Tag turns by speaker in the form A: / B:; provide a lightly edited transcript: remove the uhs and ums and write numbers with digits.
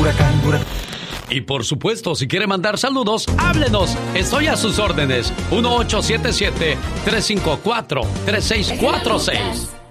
A: huracán, huracán.
B: Y por supuesto, si quiere mandar saludos, háblenos. Estoy a sus órdenes. 1877-354-3646.